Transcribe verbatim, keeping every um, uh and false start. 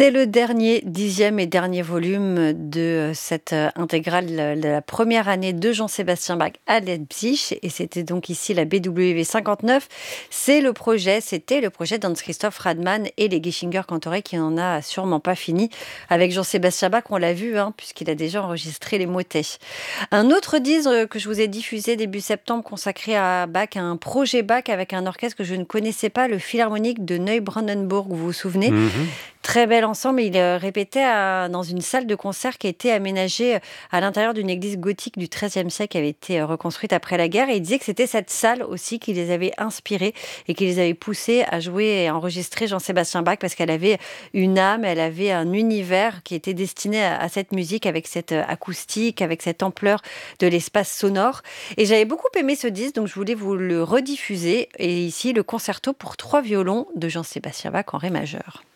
C'est le dernier, dixième et dernier volume de cette intégrale de la première année de Jean-Sébastien Bach à Leipzig. Et c'était donc ici la B W V cinquante-neuf. C'est le projet, c'était le projet d'Hans-Christoph Radmann et les Gishinger Cantoré qui n'en a sûrement pas fini. Avec Jean-Sébastien Bach, on l'a vu, hein, puisqu'il a déjà enregistré les motets. Un autre disque que je vous ai diffusé début septembre consacré à Bach, un projet Bach avec un orchestre que je ne connaissais pas, le Philharmonique de Neubrandenburg, vous vous souvenez? Mmh. Très bel ensemble. Il euh, répétait à- dans une salle de concert qui a été aménagée à l'intérieur d'une église gothique du treizième siècle qui avait été euh, reconstruite après la guerre. Et il disait que c'était cette salle aussi qui les avait inspirés et qui les avait poussés à jouer et à enregistrer Jean-Sébastien Bach parce qu'elle avait une âme, elle avait un univers qui était destiné à, à cette musique avec cette euh, acoustique, avec cette ampleur de l'espace sonore. Et j'avais beaucoup aimé ce disque, donc je voulais vous le rediffuser. Et ici, le concerto pour trois violons de Jean-Sébastien Bach en ré majeur.